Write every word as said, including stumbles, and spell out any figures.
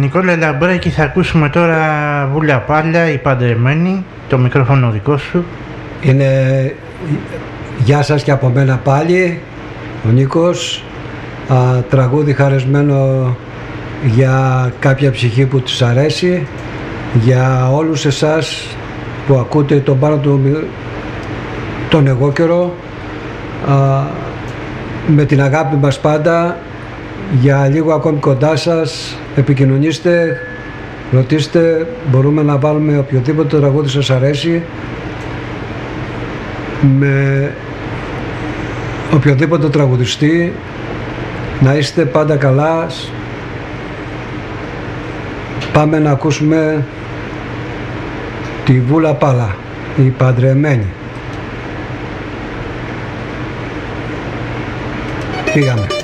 Νικόλα Λαμπράκη, θα ακούσουμε τώρα Βούλα Πάλια, η Παντρεμένη, το μικρόφωνο δικό σου. Είναι γεια σας και από μένα πάλι, ο Νίκος. Α, τραγούδι χαρισμένο για κάποια ψυχή που της αρέσει, για όλους εσάς που ακούτε τον πάνω του τον εγώ καιρό, α, με την αγάπη μας πάντα. Για λίγο ακόμη κοντά σας, επικοινωνήστε, ρωτήστε, μπορούμε να βάλουμε οποιοδήποτε τραγούδι σας αρέσει με οποιοδήποτε τραγουδιστή. Να είστε πάντα καλά. Πάμε να ακούσουμε τη Βούλα Πάλια, η Παντρεμένη. Πήγαμε.